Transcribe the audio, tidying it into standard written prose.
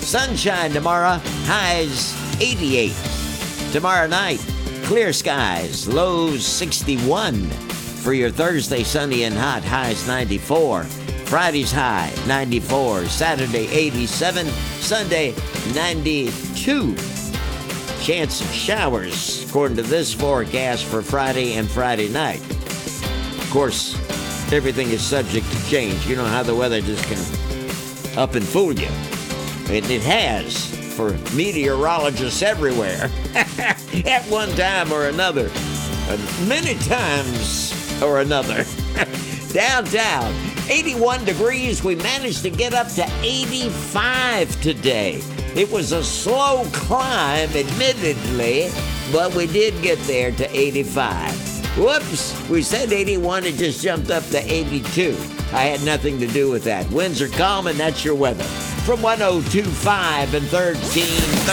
Sunshine tomorrow, highs 88. Tomorrow night, clear skies, lows 61. For your Thursday, sunny and hot, highs 94. Friday's high, 94. Saturday, 87. Sunday, 92. Chance of showers, according to this forecast for Friday and Friday night. Of course, everything is subject to change. You know how the weather just can up and fool you. And it has for meteorologists everywhere at one time or another. Many times or another. Downtown, 81 degrees. We managed to get up to 85 today. It was a slow climb, admittedly, but we did get there to 85. Whoops, we said 81, it just jumped up to 82. I had nothing to do with that. Winds are calm, and that's your weather. From 102.5 and 1330.